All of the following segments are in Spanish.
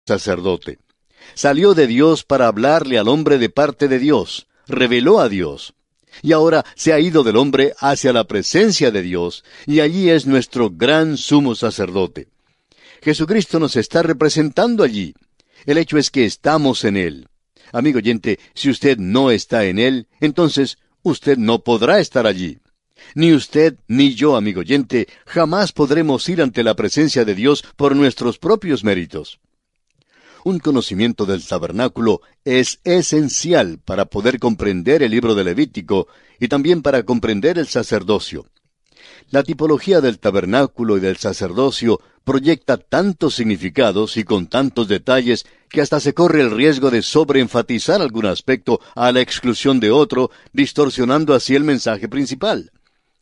sacerdote. Salió de Dios para hablarle al hombre de parte de Dios, reveló a Dios. Y ahora se ha ido del hombre hacia la presencia de Dios, y allí es nuestro gran sumo sacerdote. Jesucristo nos está representando allí. El hecho es que estamos en Él. Amigo oyente, si usted no está en Él, entonces usted no podrá estar allí. Ni usted ni yo, amigo oyente, jamás podremos ir ante la presencia de Dios por nuestros propios méritos. Un conocimiento del tabernáculo es esencial para poder comprender el libro de Levítico y también para comprender el sacerdocio. La tipología del tabernáculo y del sacerdocio proyecta tantos significados y con tantos detalles que hasta se corre el riesgo de sobreenfatizar algún aspecto a la exclusión de otro, distorsionando así el mensaje principal.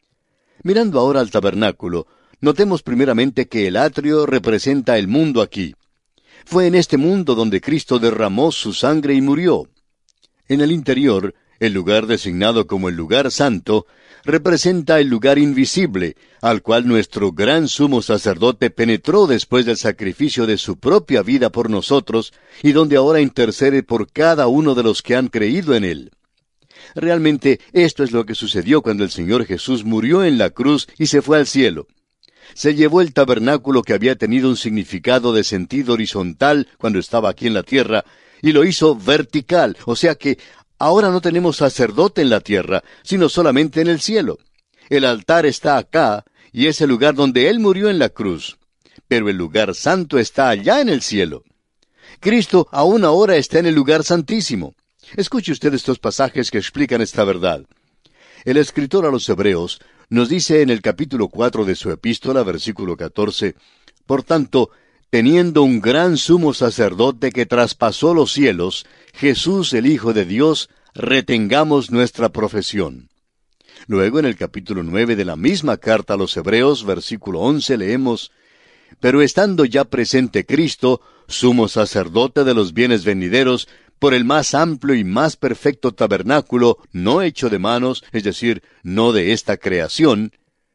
Mirando ahora al tabernáculo, notemos primeramente que el atrio representa el mundo aquí. Fue en este mundo donde Cristo derramó su sangre y murió. En el interior, el lugar designado como el lugar santo, representa el lugar invisible, al cual nuestro gran sumo sacerdote penetró después del sacrificio de su propia vida por nosotros, y donde ahora intercede por cada uno de los que han creído en él. Realmente, esto es lo que sucedió cuando el Señor Jesús murió en la cruz y se fue al cielo. Se llevó el tabernáculo que había tenido un significado de sentido horizontal cuando estaba aquí en la tierra, y lo hizo vertical, o sea que ahora no tenemos sacerdote en la tierra, sino solamente en el cielo. El altar está acá, y es el lugar donde Él murió en la cruz. Pero el lugar santo está allá en el cielo. Cristo aún ahora está en el lugar santísimo. Escuche usted estos pasajes que explican esta verdad. El escritor a los Hebreos nos dice en el capítulo 4 de su epístola, versículo 14, «Por tanto, teniendo un gran sumo sacerdote que traspasó los cielos, Jesús el Hijo de Dios, retengamos nuestra profesión». Luego en el capítulo 9 de la misma carta a los Hebreos, versículo 11, leemos, «Pero estando ya presente Cristo, sumo sacerdote de los bienes venideros, por el más amplio y más perfecto tabernáculo, no hecho de manos, es decir, no de esta creación».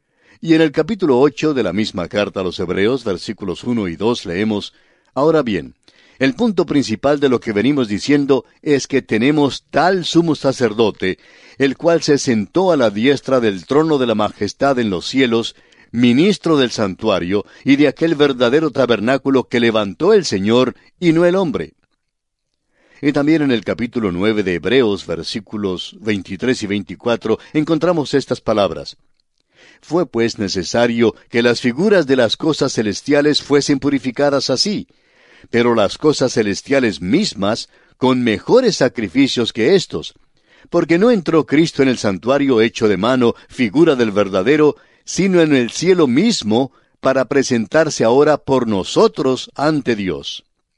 Y en el capítulo 8 de la misma carta a los Hebreos, versículos 1 y 2, leemos, «Ahora bien, el punto principal de lo que venimos diciendo es que tenemos tal sumo sacerdote, el cual se sentó a la diestra del trono de la majestad en los cielos, ministro del santuario y de aquel verdadero tabernáculo que levantó el Señor y no el hombre». Y también en el capítulo 9 de Hebreos, versículos 23 y 24, encontramos estas palabras. «Fue pues necesario que las figuras de las cosas celestiales fuesen purificadas así, pero las cosas celestiales mismas con mejores sacrificios que éstos, porque no entró Cristo en el santuario hecho de mano, figura del verdadero, sino en el cielo mismo, para presentarse ahora por nosotros ante Dios».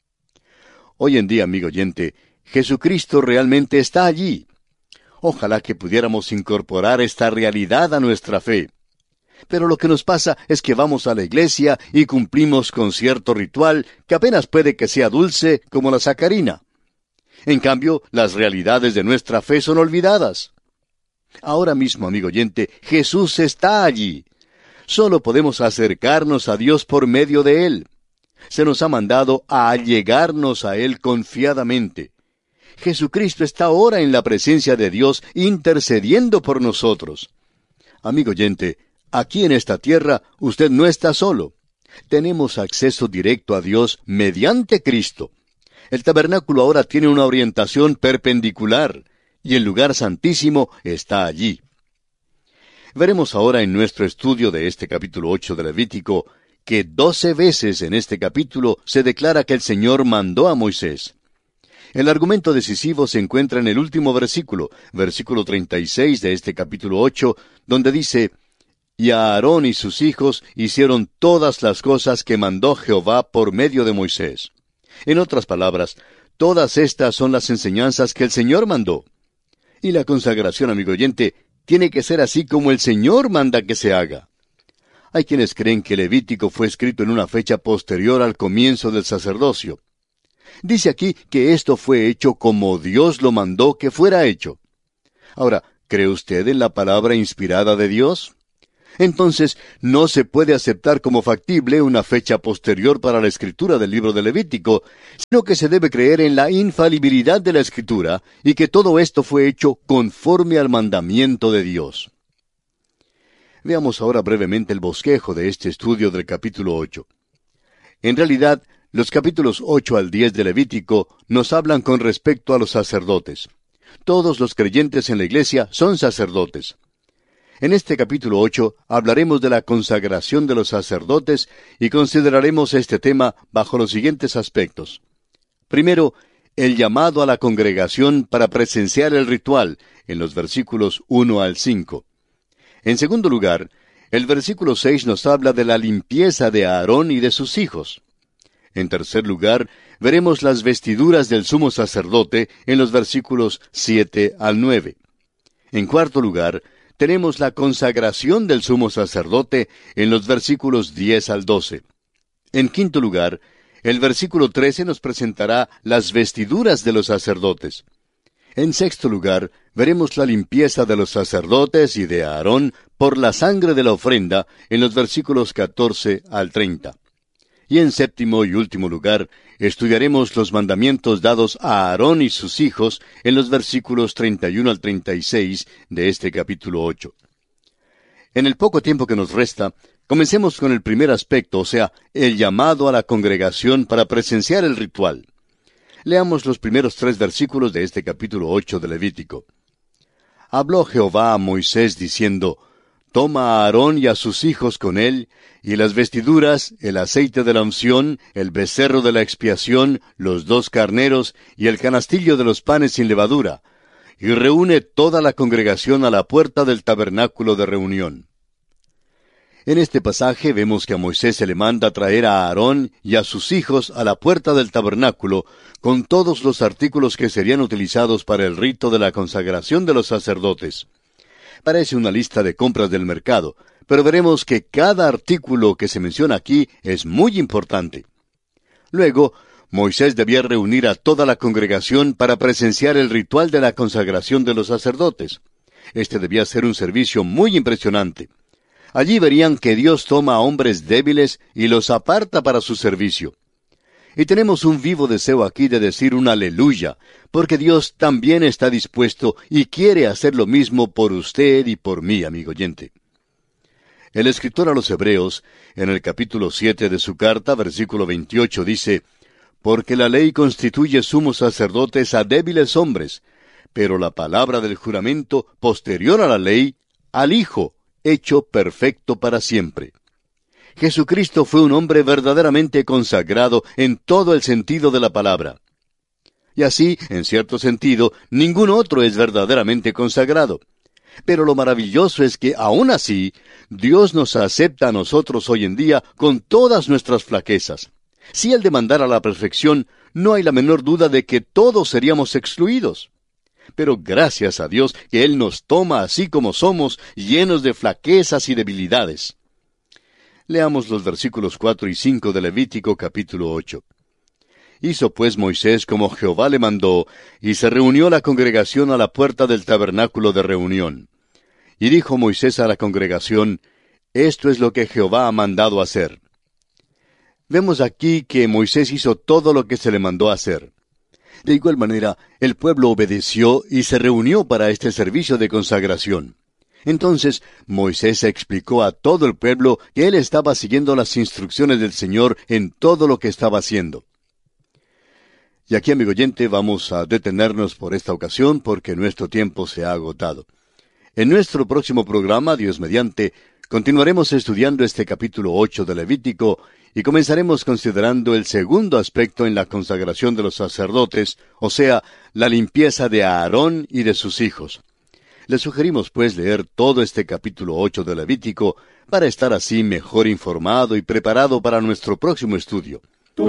Hoy en día, amigo oyente, Jesucristo realmente está allí. Ojalá que pudiéramos incorporar esta realidad a nuestra fe. Pero lo que nos pasa es que vamos a la iglesia y cumplimos con cierto ritual que apenas puede que sea dulce como la sacarina. En cambio, las realidades de nuestra fe son olvidadas. Ahora mismo, amigo oyente, Jesús está allí. Solo podemos acercarnos a Dios por medio de Él. Se nos ha mandado a allegarnos a Él confiadamente. Jesucristo está ahora en la presencia de Dios intercediendo por nosotros. Amigo oyente, aquí en esta tierra usted no está solo. Tenemos acceso directo a Dios mediante Cristo. El tabernáculo ahora tiene una orientación perpendicular, y el lugar santísimo está allí. Veremos ahora en nuestro estudio de este capítulo 8 de Levítico, que 12 veces en este capítulo se declara que el Señor mandó a Moisés. El argumento decisivo se encuentra en el último versículo, versículo 36 de este capítulo 8, donde dice, «Y a Aarón y sus hijos hicieron todas las cosas que mandó Jehová por medio de Moisés». En otras palabras, todas estas son las enseñanzas que el Señor mandó. Y la consagración, amigo oyente, tiene que ser así como el Señor manda que se haga. Hay quienes creen que Levítico fue escrito en una fecha posterior al comienzo del sacerdocio. Dice aquí que esto fue hecho como Dios lo mandó que fuera hecho. Ahora, ¿cree usted en la palabra inspirada de Dios? Entonces, no se puede aceptar como factible una fecha posterior para la escritura del libro de Levítico, sino que se debe creer en la infalibilidad de la escritura y que todo esto fue hecho conforme al mandamiento de Dios. Veamos ahora brevemente el bosquejo de este estudio del capítulo 8. En realidad, los capítulos 8 al 10 de Levítico nos hablan con respecto a los sacerdotes. Todos los creyentes en la iglesia son sacerdotes. En este capítulo 8 hablaremos de la consagración de los sacerdotes y consideraremos este tema bajo los siguientes aspectos. Primero, el llamado a la congregación para presenciar el ritual, en los versículos 1 al 5. En segundo lugar, el versículo 6 nos habla de la limpieza de Aarón y de sus hijos. En tercer lugar, veremos las vestiduras del sumo sacerdote en los versículos 7 al 9. En cuarto lugar, tenemos la consagración del sumo sacerdote en los versículos 10 al 12. En quinto lugar, el versículo 13 nos presentará las vestiduras de los sacerdotes. En sexto lugar, veremos la limpieza de los sacerdotes y de Aarón por la sangre de la ofrenda en los versículos 14 al 30. Y en séptimo y último lugar, estudiaremos los mandamientos dados a Aarón y sus hijos en los versículos 31 al 36 de este capítulo 8. En el poco tiempo que nos resta, comencemos con el primer aspecto, o sea, el llamado a la congregación para presenciar el ritual. Leamos los primeros 3 versículos de este capítulo 8 de Levítico. Habló Jehová a Moisés diciendo, Toma a Aarón y a sus hijos con él, y las vestiduras, el aceite de la unción, el becerro de la expiación, los 2 carneros, y el canastillo de los panes sin levadura, y reúne toda la congregación a la puerta del tabernáculo de reunión. En este pasaje vemos que a Moisés se le manda traer a Aarón y a sus hijos a la puerta del tabernáculo, con todos los artículos que serían utilizados para el rito de la consagración de los sacerdotes. Parece una lista de compras del mercado, pero veremos que cada artículo que se menciona aquí es muy importante. Luego, Moisés debía reunir a toda la congregación para presenciar el ritual de la consagración de los sacerdotes. Este debía ser un servicio muy impresionante. Allí verían que Dios toma a hombres débiles y los aparta para su servicio. Y tenemos un vivo deseo aquí de decir un aleluya, porque Dios también está dispuesto y quiere hacer lo mismo por usted y por mí, amigo oyente. El escritor a los Hebreos, en el capítulo 7 de su carta, versículo 28, dice, Porque la ley constituye sumos sacerdotes a débiles hombres, pero la palabra del juramento, posterior a la ley, al Hijo, hecho perfecto para siempre. Jesucristo fue un hombre verdaderamente consagrado en todo el sentido de la palabra. Y así, en cierto sentido, ningún otro es verdaderamente consagrado. Pero lo maravilloso es que, aún así, Dios nos acepta a nosotros hoy en día con todas nuestras flaquezas. Si Él demandara la perfección, no hay la menor duda de que todos seríamos excluidos. Pero gracias a Dios que Él nos toma así como somos, llenos de flaquezas y debilidades. Leamos los versículos 4 y 5 de Levítico capítulo 8. Hizo pues Moisés como Jehová le mandó, y se reunió la congregación a la puerta del tabernáculo de reunión. Y dijo Moisés a la congregación, Esto es lo que Jehová ha mandado hacer. Vemos aquí que Moisés hizo todo lo que se le mandó hacer. De igual manera, el pueblo obedeció y se reunió para este servicio de consagración. Entonces, Moisés explicó a todo el pueblo que él estaba siguiendo las instrucciones del Señor en todo lo que estaba haciendo. Y aquí, amigo oyente, vamos a detenernos por esta ocasión porque nuestro tiempo se ha agotado. En nuestro próximo programa, Dios mediante, continuaremos estudiando este capítulo 8 de Levítico y comenzaremos considerando el segundo aspecto en la consagración de los sacerdotes, o sea, la limpieza de Aarón y de sus hijos. Le sugerimos, pues, leer todo este capítulo 8 de Levítico para estar así mejor informado y preparado para nuestro próximo estudio.